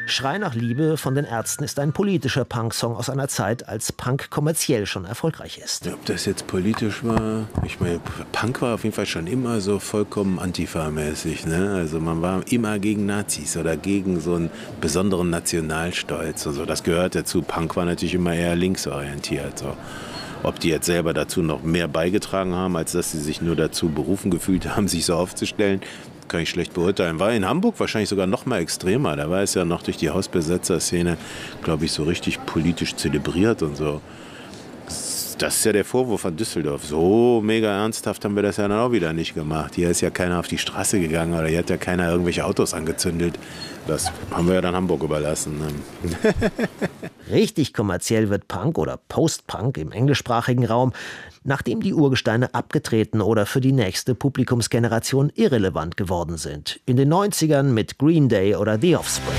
Schrei nach Liebe von den Ärzten ist ein politischer Punk-Song aus einer Zeit, als Punk kommerziell schon erfolgreich ist. Ob das jetzt politisch war, ich meine, Punk war auf jeden Fall schon immer so vollkommen Antifa-mäßig, ne? Also man war immer gegen Nazis oder gegen so einen besonderen Nationalstolz und so. Das gehört dazu. Punk war natürlich immer eher linksorientiert. So. Ob die jetzt selber dazu noch mehr beigetragen haben, als dass sie sich nur dazu berufen gefühlt haben, sich so aufzustellen, kann ich schlecht beurteilen. War in Hamburg wahrscheinlich sogar noch mal extremer. Da war es ja noch durch die Hausbesetzer-Szene, glaube ich, so richtig politisch zelebriert und so. Das ist ja der Vorwurf an Düsseldorf. So mega ernsthaft haben wir das ja dann auch wieder nicht gemacht. Hier ist ja keiner auf die Straße gegangen oder hier hat ja keiner irgendwelche Autos angezündet. Das haben wir ja dann Hamburg überlassen. Richtig kommerziell wird Punk oder Post-Punk im englischsprachigen Raum, nachdem die Urgesteine abgetreten oder für die nächste Publikumsgeneration irrelevant geworden sind. In den 90ern mit Green Day oder The Offspring.